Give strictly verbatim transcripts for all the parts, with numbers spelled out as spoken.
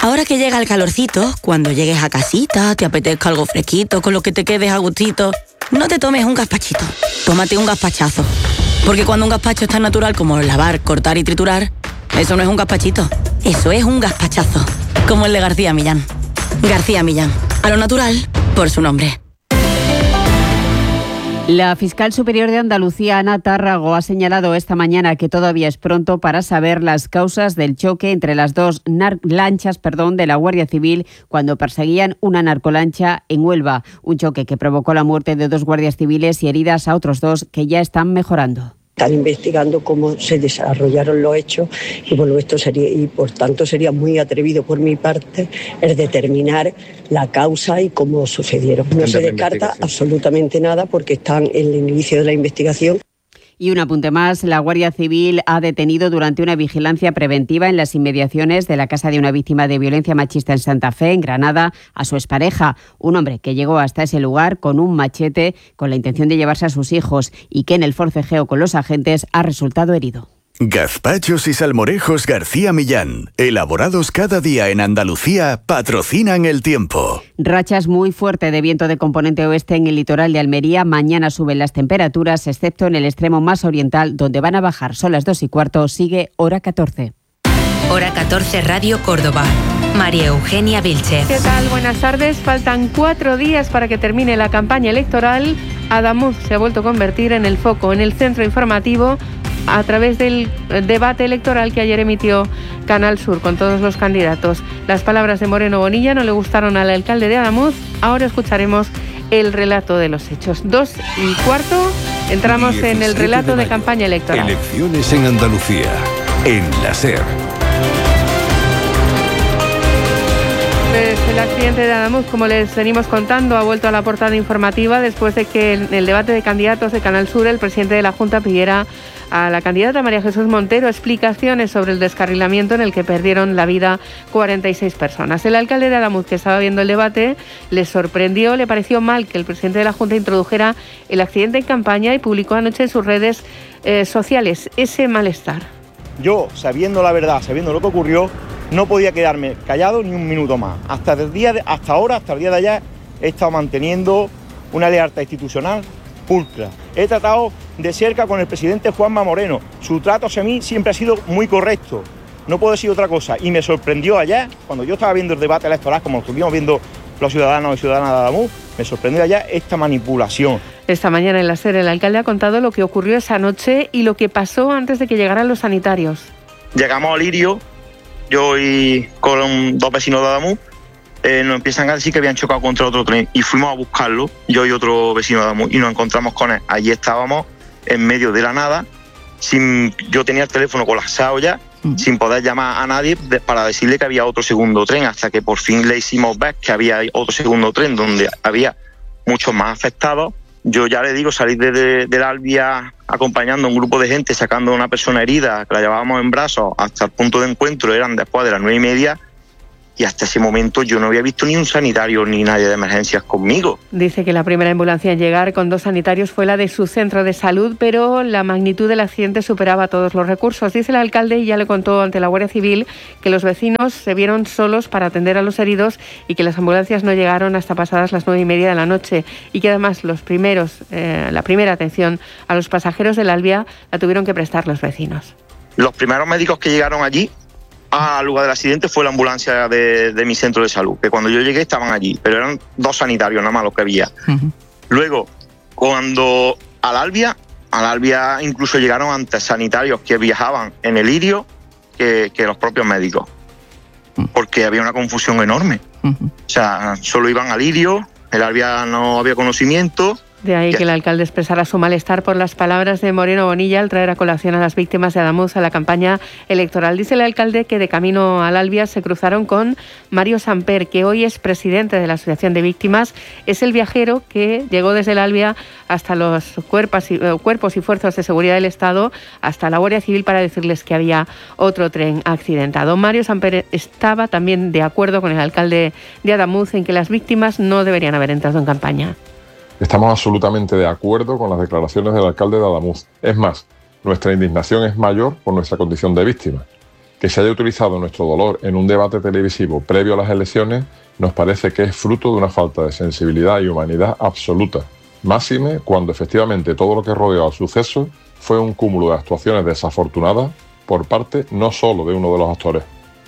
Ahora que llega el calorcito, cuando llegues a casita, te apetezca algo fresquito, con lo que te quedes a gustito, no te tomes un gazpachito, tómate un gazpachazo. Porque cuando un gazpacho es tan natural como lavar, cortar y triturar, eso no es un gazpachito, eso es un gazpachazo. Como el de García Millán. García Millán, a lo natural, por su nombre. La fiscal superior de Andalucía, Ana Tárrago, ha señalado esta mañana que todavía es pronto para saber las causas del choque entre las dos nar- lanchas perdón, de la Guardia Civil cuando perseguían una narcolancha en Huelva. Un choque que provocó la muerte de dos guardias civiles y heridas a otros dos que ya están mejorando. Están investigando cómo se desarrollaron los hechos y bueno, esto sería, y por tanto sería muy atrevido por mi parte el determinar la causa y cómo sucedieron. No se descarta absolutamente nada porque están en el inicio de la investigación. Y un apunte más, la Guardia Civil ha detenido durante una vigilancia preventiva en las inmediaciones de la casa de una víctima de violencia machista en Santa Fe, en Granada, a su expareja, un hombre que llegó hasta ese lugar con un machete con la intención de llevarse a sus hijos y que en el forcejeo con los agentes ha resultado herido. Gazpachos y salmorejos García Millán, elaborados cada día en Andalucía, patrocinan el tiempo. Rachas muy fuertes de viento de componente oeste en el litoral de Almería. Mañana suben las temperaturas, excepto en el extremo más oriental, donde van a bajar. Son las dos y cuarto, sigue Hora catorce. Hora catorce Radio Córdoba. María Eugenia Vilchez. ¿Qué tal? Buenas tardes. Faltan cuatro días para que termine la campaña electoral. Adamuz se ha vuelto a convertir en el foco, en el centro informativo, a través del debate electoral que ayer emitió Canal Sur con todos los candidatos. Las palabras de Moreno Bonilla no le gustaron al alcalde de Adamuz. Ahora escucharemos el relato de los hechos. Dos y cuarto, entramos en el relato de, de campaña electoral. Elecciones en Andalucía, en la SER. Pues el accidente de Adamuz, como les venimos contando, ha vuelto a la portada informativa después de que en el debate de candidatos de Canal Sur el presidente de la Junta pidiera a la candidata María Jesús Montero explicaciones sobre el descarrilamiento en el que perdieron la vida cuarenta y seis personas. El alcalde de Adamuz, que estaba viendo el debate, le sorprendió, le pareció mal que el presidente de la Junta introdujera el accidente en campaña y publicó anoche en sus redes eh, sociales ese malestar. Yo, sabiendo la verdad, sabiendo lo que ocurrió, no podía quedarme callado ni un minuto más. Hasta, el día de, hasta ahora, hasta el día de ayer, he estado manteniendo una lealtad institucional pulcra. He tratado de cerca con el presidente Juanma Moreno. Su trato hacia mí siempre ha sido muy correcto. No puedo decir otra cosa. Y me sorprendió ayer, cuando yo estaba viendo el debate electoral, como lo estuvimos viendo los ciudadanos y ciudadanas de Adamuz, me sorprendió ayer esta manipulación. Esta mañana en la SER el alcalde ha contado lo que ocurrió esa noche y lo que pasó antes de que llegaran los sanitarios. Llegamos a Lirio, yo y con dos vecinos de Adamuz, eh, nos empiezan a decir que habían chocado contra otro tren y fuimos a buscarlo, yo y otro vecino de Adamuz, y nos encontramos con él. Allí estábamos en medio de la nada, sin, yo tenía el teléfono colapsado ya, uh-huh. sin poder llamar a nadie de, para decirle que había otro segundo tren, hasta que por fin le hicimos ver que había otro segundo tren donde había muchos más afectados. Yo ya le digo, salir de, de, de la Albia acompañando a un grupo de gente, sacando a una persona herida, que la llevábamos en brazos hasta el punto de encuentro, eran después de las nueve y media, y hasta ese momento yo no había visto ni un sanitario ni nadie de emergencias conmigo. Dice que la primera ambulancia en llegar con dos sanitarios fue la de su centro de salud, pero la magnitud del accidente superaba todos los recursos. Dice el alcalde, y ya le contó ante la Guardia Civil, que los vecinos se vieron solos para atender a los heridos y que las ambulancias no llegaron hasta pasadas las nueve y media de la noche, y que además los primeros, eh, la primera atención a los pasajeros del Albia la tuvieron que prestar los vecinos. Los primeros médicos que llegaron allí al lugar del accidente fue la ambulancia de, de mi centro de salud, que cuando yo llegué estaban allí, pero eran dos sanitarios nada más los que había. Uh-huh. Luego, cuando al Albia, al Albia incluso llegaron antes sanitarios que viajaban en el Lirio que, que los propios médicos, porque había una confusión enorme. Uh-huh. O sea, solo iban al Lirio, el Albia no había conocimiento. De ahí que el alcalde expresara su malestar por las palabras de Moreno Bonilla al traer a colación a las víctimas de Adamuz a la campaña electoral. Dice el alcalde que de camino al Albia se cruzaron con Mario Samper, que hoy es presidente de la Asociación de Víctimas. Es el viajero que llegó desde el Albia hasta los cuerpos y, eh, cuerpos y fuerzas de seguridad del Estado, hasta la Guardia Civil, para decirles que había otro tren accidentado. Mario Samper estaba también de acuerdo con el alcalde de Adamuz en que las víctimas no deberían haber entrado en campaña. Estamos absolutamente de acuerdo con las declaraciones del alcalde de Adamuz. Es más, nuestra indignación es mayor por nuestra condición de víctima. Que se haya utilizado nuestro dolor en un debate televisivo previo a las elecciones nos parece que es fruto de una falta de sensibilidad y humanidad absoluta. Máxime cuando efectivamente todo lo que rodeó al suceso fue un cúmulo de actuaciones desafortunadas por parte no solo de uno de los actores.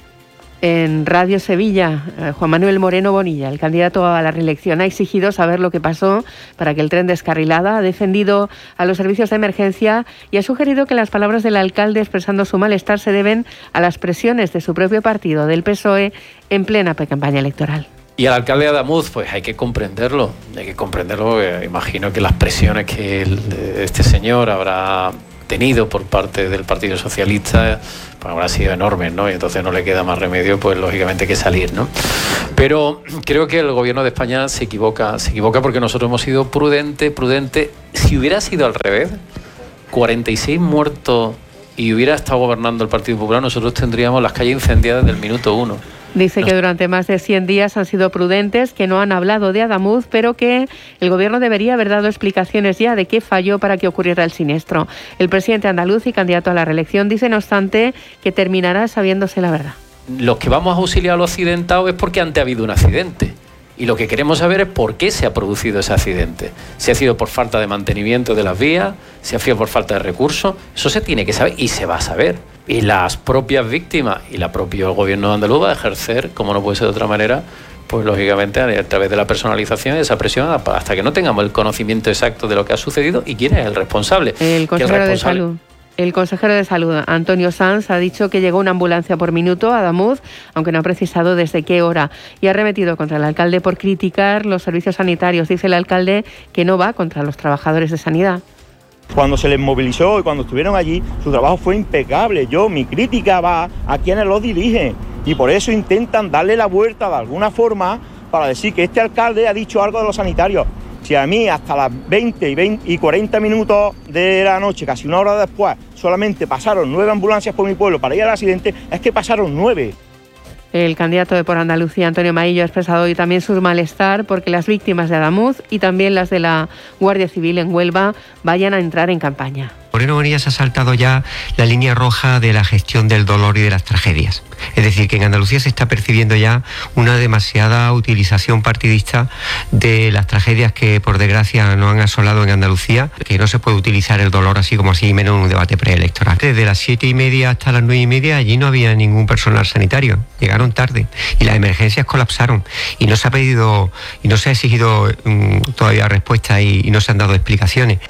En Radio Sevilla, Juan Manuel Moreno Bonilla, el candidato a la reelección, ha exigido saber lo que pasó para que el tren descarrilara, ha defendido a los servicios de emergencia y ha sugerido que las palabras del alcalde expresando su malestar se deben a las presiones de su propio partido, del P S O E, en plena campaña electoral. Y al alcalde de Adamuz, pues hay que comprenderlo, hay que comprenderlo, eh, imagino que las presiones que el, este señor habrá tenido por parte del Partido Socialista pues habrá sido enormes, ¿no? Y entonces no le queda más remedio, pues lógicamente, que salir, ¿no? Pero creo que el gobierno de España se equivoca, se equivoca porque nosotros hemos sido prudente, prudente. Si hubiera sido al revés, cuarenta y seis muertos y hubiera estado gobernando el Partido Popular, nosotros tendríamos las calles incendiadas desde el minuto uno. Dice que durante más de cien días han sido prudentes, que no han hablado de Adamuz, pero que el gobierno debería haber dado explicaciones ya de qué falló para que ocurriera el siniestro. El presidente andaluz y candidato a la reelección dice, no obstante, que terminará sabiéndose la verdad. Los que vamos a auxiliar a los accidentados es porque antes ha habido un accidente. Y lo que queremos saber es por qué se ha producido ese accidente. Si ha sido por falta de mantenimiento de las vías, si ha sido por falta de recursos, eso se tiene que saber y se va a saber. Y las propias víctimas y la propio gobierno andaluz va a ejercer, como no puede ser de otra manera, pues lógicamente a través de la personalización y esa presión hasta que no tengamos el conocimiento exacto de lo que ha sucedido y quién es el responsable. El consejero el responsable... de Salud. El consejero de Salud, Antonio Sanz, ha dicho que llegó una ambulancia por minuto a Adamuz, aunque no ha precisado desde qué hora, y ha arremetido contra el alcalde por criticar los servicios sanitarios. Dice el alcalde que no va contra los trabajadores de sanidad. Cuando se les movilizó y cuando estuvieron allí, su trabajo fue impecable. Yo, mi crítica va a quienes lo dirigen y por eso intentan darle la vuelta de alguna forma para decir que este alcalde ha dicho algo de los sanitarios. Si a mí hasta las veinte y cuarenta minutos de la noche, casi una hora después, solamente pasaron nueve ambulancias por mi pueblo para ir al accidente, es que pasaron nueve. El candidato de Por Andalucía, Antonio Maillo, ha expresado hoy también su malestar porque las víctimas de Adamuz y también las de la Guardia Civil en Huelva vayan a entrar en campaña. Moreno Bonilla se ha saltado ya la línea roja de la gestión del dolor y de las tragedias. Es decir, que en Andalucía se está percibiendo ya una demasiada utilización partidista de las tragedias que por desgracia nos han asolado en Andalucía, que no se puede utilizar el dolor así como así, menos en un debate preelectoral. Desde las siete y media hasta las nueve y media allí no había ningún personal sanitario, llegaron tarde y las emergencias colapsaron y no se ha pedido y no se ha exigido um, todavía respuesta y, y no se han dado explicaciones.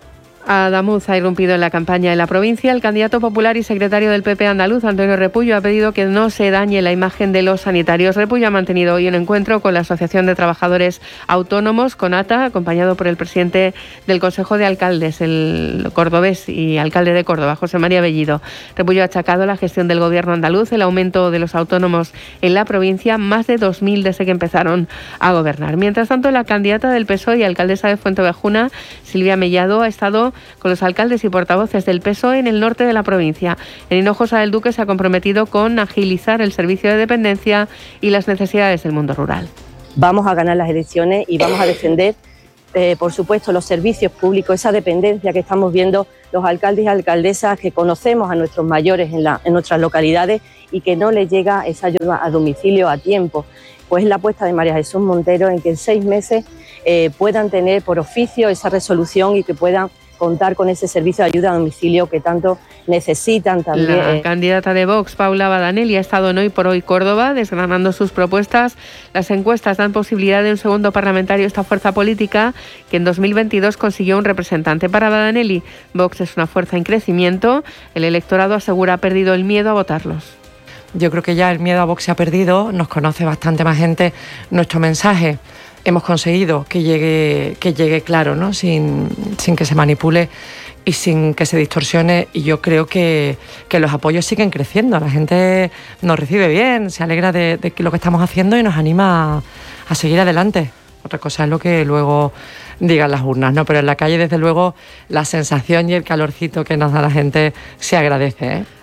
Adamuz ha irrumpido en la campaña en la provincia. El candidato popular y secretario del P P andaluz, Antonio Repullo, ha pedido que no se dañe la imagen de los sanitarios. Repullo ha mantenido hoy un encuentro con la Asociación de Trabajadores Autónomos, CONATA, acompañado por el presidente del Consejo de Alcaldes, el cordobés y alcalde de Córdoba, José María Bellido. Repullo ha achacado la gestión del gobierno andaluz, el aumento de los autónomos en la provincia, más de dos mil desde que empezaron a gobernar. Mientras tanto, la candidata del P S O E y alcaldesa de Fuenteovejuna, Silvia Mellado, ha estado con los alcaldes y portavoces del P S O E en el norte de la provincia. En Hinojosa del Duque se ha comprometido con agilizar el servicio de dependencia y las necesidades del mundo rural. Vamos a ganar las elecciones y vamos a defender, eh, por supuesto, los servicios públicos, esa dependencia que estamos viendo los alcaldes y alcaldesas, que conocemos a nuestros mayores en, la, en nuestras localidades y que no les llega esa ayuda a domicilio a tiempo. Pues la apuesta de María Jesús Montero en que en seis meses eh, puedan tener por oficio esa resolución y que puedan contar con ese servicio de ayuda a domicilio que tanto necesitan también. La candidata de Vox, Paula Badanelli, ha estado en Hoy por Hoy Córdoba desgranando sus propuestas. Las encuestas dan posibilidad de un segundo parlamentario a esta fuerza política que en dos mil veintidós consiguió un representante. Para Badanelli, Vox es una fuerza en crecimiento. El electorado asegura ha perdido el miedo a votarlos. Yo creo que ya el miedo a Vox se ha perdido, nos conoce bastante más gente nuestro mensaje. Hemos conseguido que llegue, que llegue claro, ¿no? sin, sin que se manipule y sin que se distorsione, y yo creo que, que los apoyos siguen creciendo. La gente nos recibe bien, se alegra de, de lo que estamos haciendo y nos anima a, a seguir adelante. Otra cosa es lo que luego digan las urnas, ¿no? Pero en la calle, desde luego, la sensación y el calorcito que nos da la gente se agradece, ¿eh?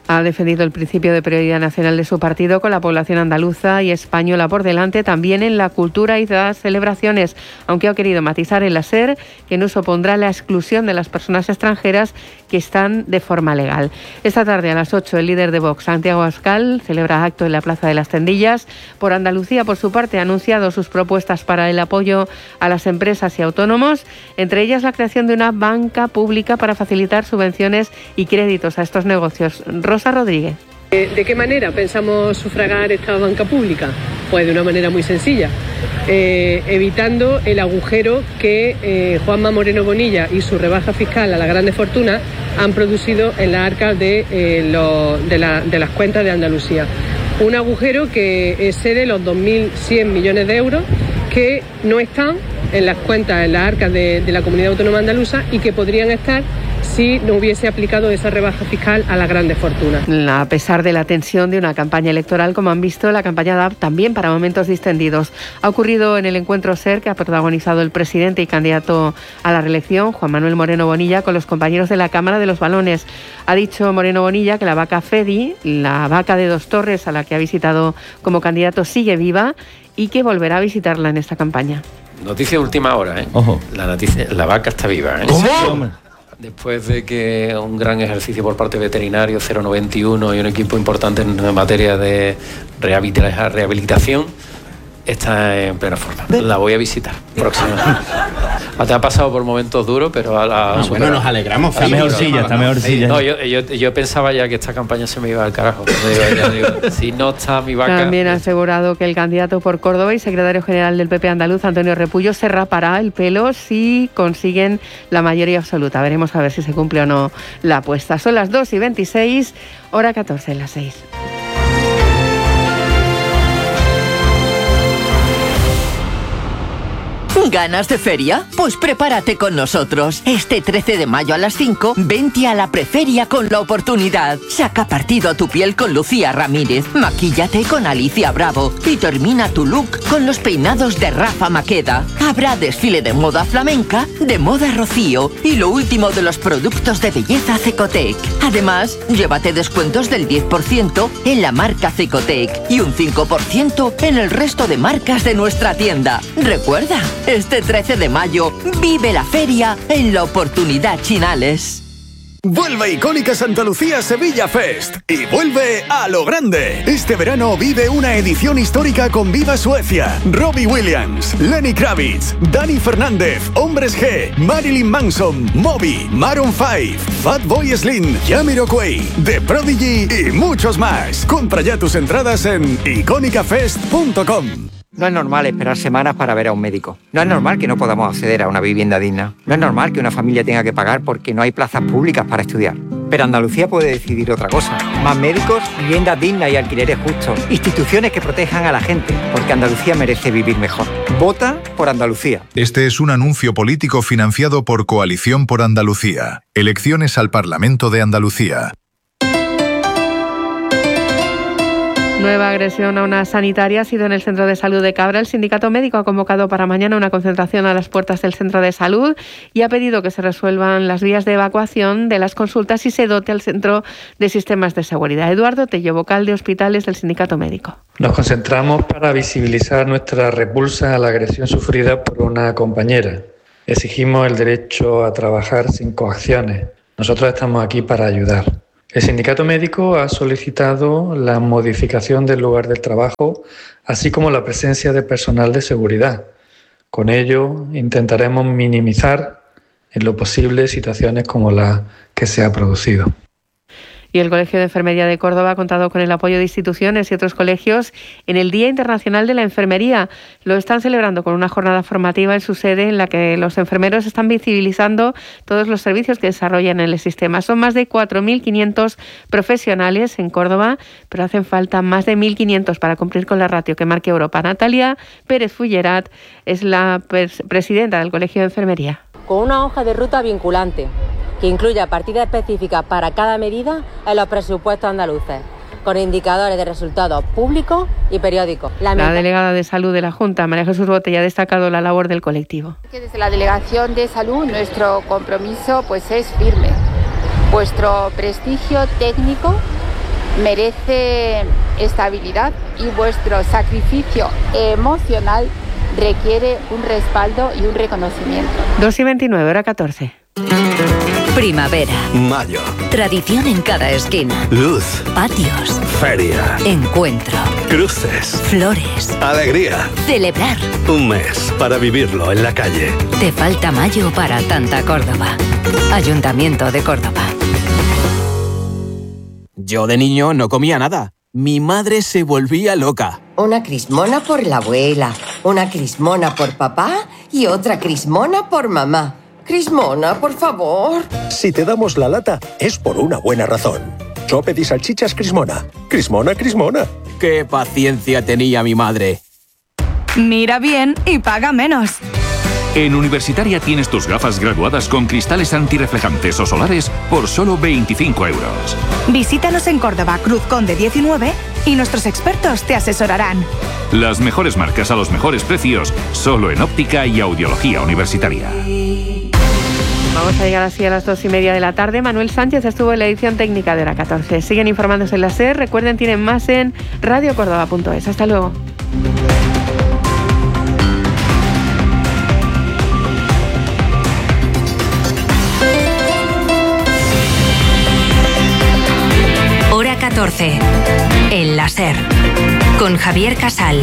Ha defendido el principio de prioridad nacional de su partido con la población andaluza y española por delante, también en la cultura y las celebraciones, aunque ha querido matizar en la SER que no supondrá la exclusión de las personas extranjeras que están de forma legal. Esta tarde a las ocho el líder de Vox, Santiago Abascal, celebra acto en la Plaza de las Tendillas. Por Andalucía, por su parte, ha anunciado sus propuestas para el apoyo a las empresas y autónomos, entre ellas la creación de una banca pública para facilitar subvenciones y créditos a estos negocios. Rosa Rodríguez. ¿De qué manera pensamos sufragar esta banca pública? Pues de una manera muy sencilla, eh, evitando el agujero que eh, Juanma Moreno Bonilla y su rebaja fiscal a las grandes fortunas han producido en las arcas de, eh, lo, de, la, de las cuentas de Andalucía. Un agujero que excede los dos mil cien millones de euros que no están en las cuentas, en las arcas de, de la Comunidad Autónoma Andaluza y que podrían estar si no hubiese aplicado esa rebaja fiscal a las grandes fortunas. A pesar de la tensión de una campaña electoral, como han visto, la campaña da también para momentos distendidos. Ha ocurrido en el encuentro SER que ha protagonizado el presidente y candidato a la reelección, Juan Manuel Moreno Bonilla, con los compañeros de la Cámara de los Balones. Ha dicho Moreno Bonilla que la vaca Fedi, la vaca de Dos Torres a la que ha visitado como candidato, sigue viva y que volverá a visitarla en esta campaña. Noticia de última hora, ¿eh? Ojo. La, noticia, la vaca está viva, ¿eh? ¿Cómo? Después de que un gran ejercicio por parte de veterinarios, cero noventa y uno y un equipo importante en materia de rehabilitación, está en plena forma. La voy a visitar próximamente. Te ha pasado por momentos duros, pero a la... No, bueno, nos alegramos. Está mejorcilla, está mejorcilla. No, yo, yo, yo pensaba ya que esta campaña se me iba al carajo. Digo, ya, digo, si no está mi vaca... También ha asegurado que el candidato por Córdoba y secretario general del P P andaluz, Antonio Repullo, se rapará el pelo si consiguen la mayoría absoluta. Veremos a ver si se cumple o no la apuesta. Son las dos y veintiséis, hora catorce en las seis. ¿Ganas de feria? Pues prepárate con nosotros. Este trece de mayo a las cinco, vente a la Preferia con la oportunidad. Saca partido a tu piel con Lucía Ramírez, maquíllate con Alicia Bravo y termina tu look con los peinados de Rafa Maqueda. Habrá desfile de moda flamenca, de moda Rocío y lo último de los productos de belleza Cecotec. Además, llévate descuentos del diez por ciento en la marca Cecotec y un cinco por ciento en el resto de marcas de nuestra tienda. Recuerda, este trece de mayo, vive la feria en la Oportunidad Chinales. Vuelve Icónica Santa Lucía Sevilla Fest y vuelve a lo grande. Este verano vive una edición histórica con Viva Suecia, Robbie Williams, Lenny Kravitz, Dani Fernández, Hombres G, Marilyn Manson, Moby, Maroon cinco, Fatboy Slim, Jamiroquai, The Prodigy y muchos más. Compra ya tus entradas en icónica fest punto com. No es normal esperar semanas para ver a un médico. No es normal que no podamos acceder a una vivienda digna. No es normal que una familia tenga que pagar porque no hay plazas públicas para estudiar. Pero Andalucía puede decidir otra cosa. Más médicos, viviendas dignas y alquileres justos. Instituciones que protejan a la gente, porque Andalucía merece vivir mejor. Vota por Andalucía. Este es un anuncio político financiado por Coalición por Andalucía. Elecciones al Parlamento de Andalucía. Nueva agresión a una sanitaria ha sido en el Centro de Salud de Cabra. El sindicato médico ha convocado para mañana una concentración a las puertas del centro de salud y ha pedido que se resuelvan las vías de evacuación de las consultas y se dote al centro de sistemas de seguridad. Eduardo Tello, vocal de hospitales del sindicato médico. Nos concentramos para visibilizar nuestra repulsa a la agresión sufrida por una compañera. Exigimos el derecho a trabajar sin coacciones. Nosotros estamos aquí para ayudar. El sindicato médico ha solicitado la modificación del lugar del trabajo, así como la presencia de personal de seguridad. Con ello intentaremos minimizar en lo posible situaciones como la que se ha producido. Y el Colegio de Enfermería de Córdoba ha contado con el apoyo de instituciones y otros colegios en el Día Internacional de la Enfermería. Lo están celebrando con una jornada formativa en su sede en la que los enfermeros están visibilizando todos los servicios que desarrollan en el sistema. Son más de cuatro mil quinientos profesionales en Córdoba, pero hacen falta más de mil quinientos para cumplir con la ratio que marque Europa. Natalia Pérez Fullerat es la presidenta del Colegio de Enfermería. Con una hoja de ruta vinculante que incluya partidas específicas para cada medida en los presupuestos andaluces, con indicadores de resultados públicos y periódicos. La, la delegada de Salud de la Junta, María Jesús Botella, ha destacado la labor del colectivo. Desde la Delegación de Salud nuestro compromiso pues es firme. Vuestro prestigio técnico merece estabilidad y vuestro sacrificio emocional requiere un respaldo y un reconocimiento. dos y veintinueve, hora catorce. Primavera. Mayo. Tradición en cada esquina. Luz. Patios. Feria. Encuentro. Cruces. Flores. Alegría. Celebrar. Un mes para vivirlo en la calle. Te falta mayo para tanta Córdoba. Ayuntamiento de Córdoba. Yo de niño no comía nada. Mi madre se volvía loca. Una crismona por la abuela, una crismona por papá y otra crismona por mamá. Crismona, por favor. Si te damos la lata, es por una buena razón. Yo pedí salchichas Crismona. Crismona, Crismona. ¡Qué paciencia tenía mi madre! Mira bien y paga menos. En Universitaria tienes tus gafas graduadas con cristales antirreflejantes o solares por solo veinticinco euros. Visítanos en Córdoba, Cruz Conde diecinueve, y nuestros expertos te asesorarán. Las mejores marcas a los mejores precios, solo en óptica y audiología universitaria. Vamos a llegar así a las dos y media de la tarde. Manuel Sánchez estuvo en la edición técnica de hora catorce. Siguen informándose en la SER. Recuerden, tienen más en radio córdoba punto es. Hasta luego. Hora catorce. En la SER. Con Javier Casal.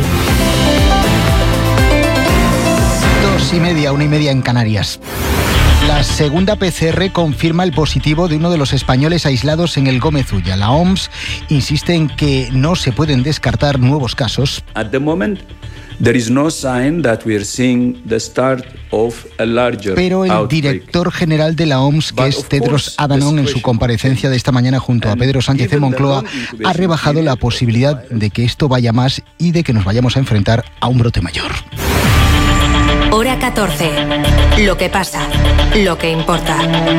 Dos y media, una y media en Canarias. La segunda P C R confirma el positivo de uno de los españoles aislados en el Gómez Ulla. La O M S insiste en que no se pueden descartar nuevos casos. At the moment, there is no sign that we are seeing the start of a larger Pero el outbreak. director general de la O M S, que es Tedros Adhanom, en su comparecencia de esta mañana junto a Pedro Sánchez en Moncloa, ha rebajado la posibilidad de que esto vaya más y de que nos vayamos a enfrentar a un brote mayor. Hora catorce. Lo que pasa, lo que importa.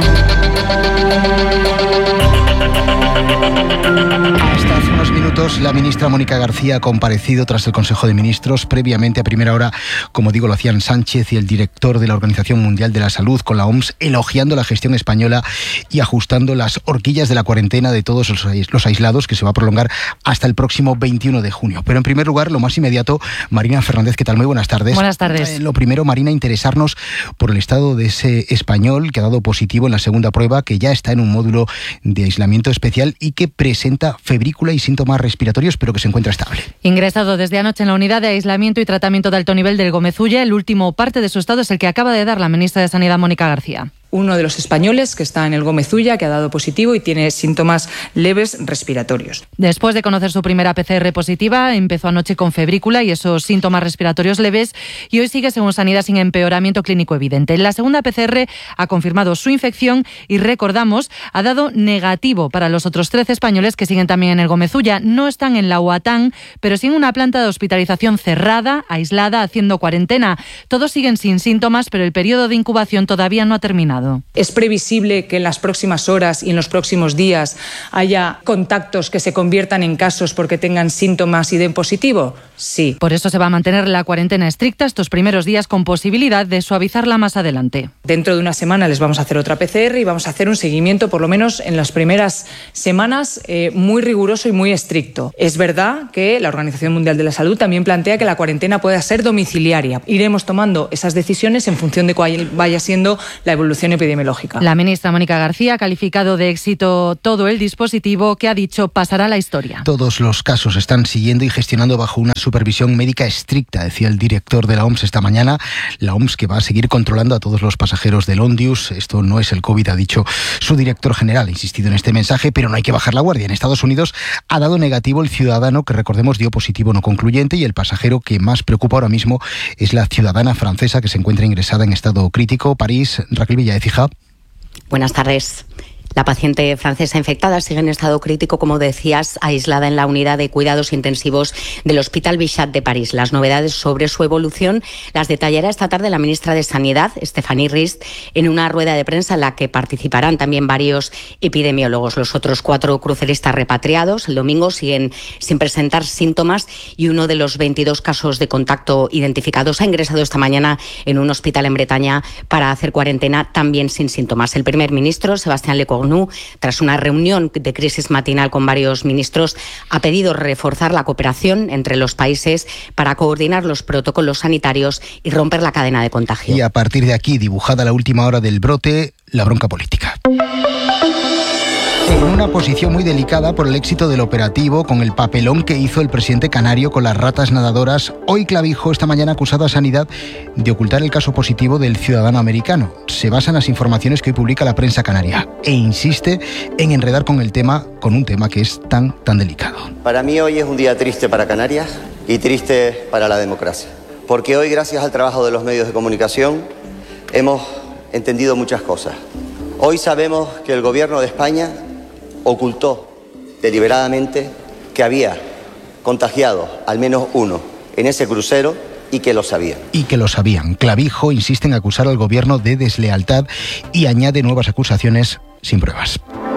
Hasta hace unos minutos la ministra Mónica García ha comparecido tras el Consejo de Ministros. Previamente, a primera hora, como digo, lo hacían Sánchez y el director de la Organización Mundial de la Salud con la O M S, elogiando la gestión española y ajustando las horquillas de la cuarentena de todos los aislados, que se va a prolongar hasta el próximo veintiuno de junio. Pero en primer lugar, lo más inmediato, Marina Fernández, ¿qué tal? Muy buenas tardes. Buenas tardes. Eh, lo primero, Marina, interesarnos por el estado de ese español que ha dado positivo en la segunda prueba, que ya está en un módulo de aislamiento especial y que presenta febrícula y síntomas respiratorios, pero que se encuentra estable. Ingresado desde anoche en la unidad de aislamiento y tratamiento de alto nivel del Gómez Ulla, el último parte de su estado es el que acaba de dar la ministra de Sanidad, Mónica García. Uno de los españoles que está en el Gómez Ulla, que ha dado positivo y tiene síntomas leves respiratorios. Después de conocer su primera P C R positiva, empezó anoche con febrícula y esos síntomas respiratorios leves, y hoy sigue, según Sanidad, sin empeoramiento clínico evidente. La segunda P C R ha confirmado su infección y, recordamos, ha dado negativo para los otros trece españoles que siguen también en el Gómez Ulla. No están en la UATAN, pero sí en una planta de hospitalización cerrada, aislada, haciendo cuarentena. Todos siguen sin síntomas, pero el periodo de incubación todavía no ha terminado. ¿Es previsible que en las próximas horas y en los próximos días haya contactos que se conviertan en casos porque tengan síntomas y den positivo? Sí. Por eso se va a mantener la cuarentena estricta estos primeros días, con posibilidad de suavizarla más adelante. Dentro de una semana les vamos a hacer otra P C R y vamos a hacer un seguimiento, por lo menos en las primeras semanas, eh, muy riguroso y muy estricto. Es verdad que la Organización Mundial de la Salud también plantea que la cuarentena pueda ser domiciliaria. Iremos tomando esas decisiones en función de cuál vaya siendo la evolución epidemiológica. La ministra Mónica García ha calificado de éxito todo el dispositivo, que ha dicho pasará a la historia. Todos los casos se están siguiendo y gestionando bajo una supervisión médica estricta, decía el director de la O M S esta mañana. La O M S que va a seguir controlando a todos los pasajeros del Ondius. Esto no es el COVID, ha dicho su director general. Ha insistido en este mensaje, pero no hay que bajar la guardia. En Estados Unidos ha dado negativo el ciudadano que, recordemos, dio positivo no concluyente, y el pasajero que más preocupa ahora mismo es la ciudadana francesa que se encuentra ingresada en estado crítico. París, Raquel Villaez. Buenas tardes. La paciente francesa infectada sigue en estado crítico, como decías, aislada en la unidad de cuidados intensivos del Hospital Bichat de París. Las novedades sobre su evolución las detallará esta tarde la ministra de Sanidad, Stéphanie Rist, en una rueda de prensa en la que participarán también varios epidemiólogos. Los otros cuatro cruceristas repatriados el domingo siguen sin presentar síntomas, y uno de los veintidós casos de contacto identificados ha ingresado esta mañana en un hospital en Bretaña para hacer cuarentena, también sin síntomas. El primer ministro, Sebastián Lecornu, ONU, tras una reunión de crisis matinal con varios ministros, ha pedido reforzar la cooperación entre los países para coordinar los protocolos sanitarios y romper la cadena de contagio. Y a partir de aquí, dibujada la última hora del brote, la bronca política. En una posición muy delicada por el éxito del operativo, con el papelón que hizo el presidente canario con las ratas nadadoras, hoy Clavijo, esta mañana, ha acusado a Sanidad de ocultar el caso positivo del ciudadano americano. Se basa en las informaciones que hoy publica la prensa canaria e insiste en enredar con el tema, con un tema que es tan, tan delicado. Para mí hoy es un día triste para Canarias y triste para la democracia, porque hoy, gracias al trabajo de los medios de comunicación, hemos entendido muchas cosas. Hoy sabemos que el gobierno de España ocultó deliberadamente que había contagiado al menos uno en ese crucero y que lo sabían. Y que lo sabían. Clavijo insiste en acusar al gobierno de deslealtad y añade nuevas acusaciones sin pruebas.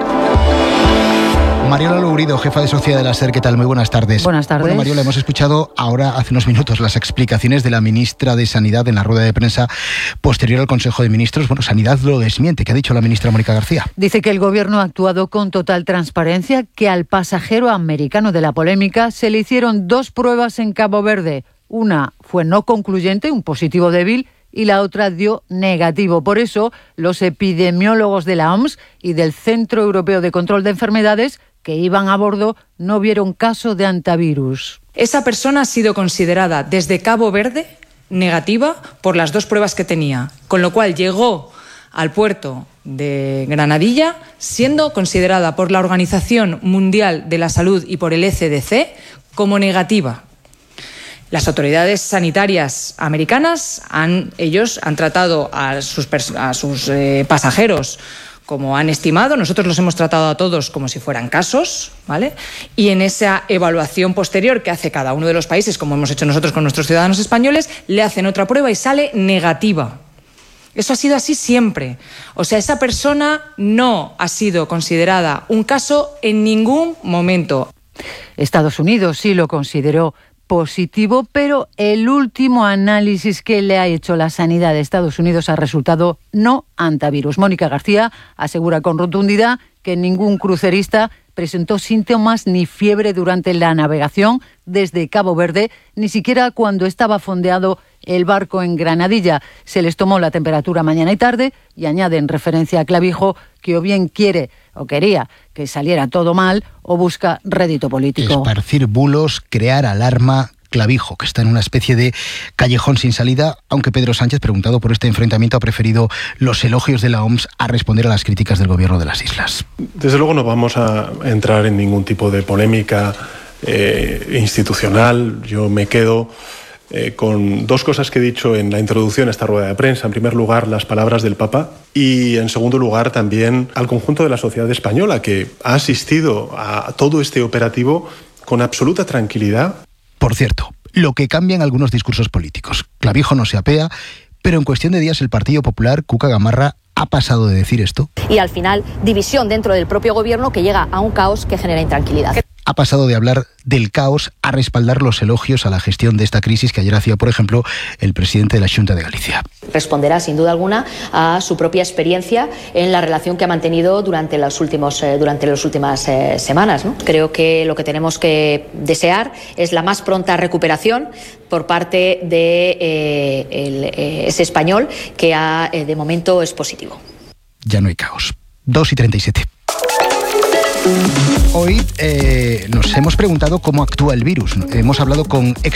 Mariola Lourido, jefa de Sociedad de la SER, ¿qué tal? Muy buenas tardes. Buenas tardes. Bueno, Mariola, hemos escuchado ahora, hace unos minutos, las explicaciones de la ministra de Sanidad en la rueda de prensa posterior al Consejo de Ministros. Bueno, Sanidad lo desmiente. ¿Qué ha dicho la ministra Mónica García? Dice que el Gobierno ha actuado con total transparencia, que al pasajero americano de la polémica se le hicieron dos pruebas en Cabo Verde. Una fue no concluyente, un positivo débil, y la otra dio negativo. Por eso, los epidemiólogos de la O M S y del Centro Europeo de Control de Enfermedades que iban a bordo no vieron caso de antivirus. Esa persona ha sido considerada desde Cabo Verde negativa por las dos pruebas que tenía, con lo cual llegó al puerto de Granadilla siendo considerada por la Organización Mundial de la Salud y por el E C D C como negativa. Las autoridades sanitarias americanas han, ellos han tratado a sus, a sus eh, pasajeros como han estimado. Nosotros los hemos tratado a todos como si fueran casos, ¿vale? Y en esa evaluación posterior que hace cada uno de los países, como hemos hecho nosotros con nuestros ciudadanos españoles, le hacen otra prueba y sale negativa. Eso ha sido así siempre. O sea, esa persona no ha sido considerada un caso en ningún momento. Estados Unidos sí lo consideró positivo, pero el último análisis que le ha hecho la sanidad de Estados Unidos ha resultado no antivirus. Mónica García asegura con rotundidad que ningún crucerista presentó síntomas ni fiebre durante la navegación desde Cabo Verde, ni siquiera cuando estaba fondeado el barco en Granadilla. Se les tomó la temperatura mañana y tarde y añade en referencia a Clavijo que o bien quiere o quería que saliera todo mal o busca rédito político. Esparcir bulos, crear alarma. Clavijo, que está en una especie de callejón sin salida, aunque Pedro Sánchez, preguntado por este enfrentamiento, ha preferido los elogios de la O M S a responder a las críticas del gobierno de las islas. Desde luego no vamos a entrar en ningún tipo de polémica eh, institucional. Yo me quedo eh, con dos cosas que he dicho en la introducción a esta rueda de prensa. En primer lugar, las palabras del Papa, y en segundo lugar también al conjunto de la sociedad española, que ha asistido a todo este operativo con absoluta tranquilidad. Por cierto, lo que cambian algunos discursos políticos. Clavijo no se apea, pero en cuestión de días el Partido Popular, Cuca Gamarra, ha pasado de decir esto. Y al final, división dentro del propio gobierno que llega a un caos que genera intranquilidad. Ha pasado de hablar del caos a respaldar los elogios a la gestión de esta crisis que ayer hacía, por ejemplo, el presidente de la Xunta de Galicia. Responderá, sin duda alguna, a su propia experiencia en la relación que ha mantenido durante, los últimos, eh, durante las últimas eh, semanas, ¿no? Creo que lo que tenemos que desear es la más pronta recuperación por parte de eh, el, eh, ese español que ha, eh, de momento es positivo. Ya no hay caos. dos y treinta y siete. Hoy eh, nos hemos preguntado cómo actúa el virus. Hemos hablado con